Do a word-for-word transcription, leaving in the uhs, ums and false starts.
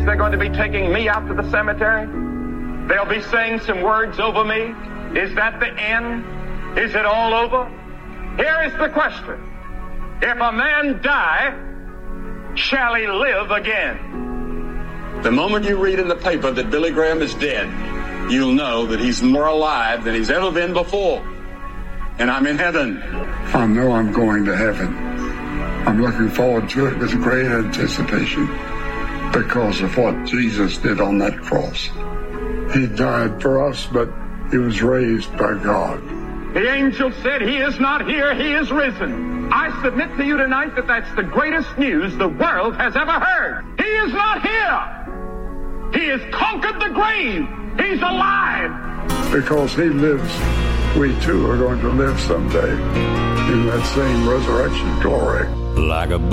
they're going to be taking me out to the cemetery. They'll be saying some words over me. Is that the end? Is it all over? Here is the question. If a man die, shall he live again? The moment you read in the paper that Billy Graham is dead, you'll know that he's more alive than he's ever been before. And I'm in heaven. I know I'm going to heaven. I'm looking forward to it with great anticipation because of what Jesus did on that cross. He died for us, but he was raised by God. The angel said, he is not here, he is risen. I submit to you tonight that that's the greatest news the world has ever heard. He is not here. He has conquered the grave. He's alive. Because he lives, we too are going to live someday in that same resurrection glory. Like a